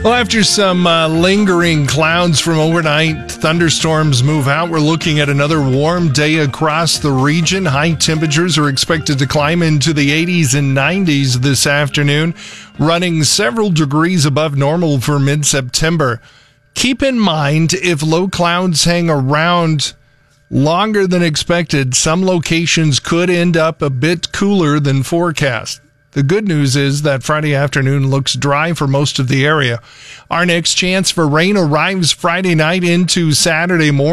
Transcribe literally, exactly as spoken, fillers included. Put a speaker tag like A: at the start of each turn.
A: Well, after some uh, lingering clouds from overnight, thunderstorms move out. We're looking at another warm day across the region. High temperatures are expected to climb into the eighties and nineties this afternoon, running several degrees above normal for mid-September. Keep in mind, if low clouds hang around longer than expected, some locations could end up a bit cooler than forecast. The good news is that Friday afternoon looks dry for most of the area. Our next chance for rain arrives Friday night into Saturday morning.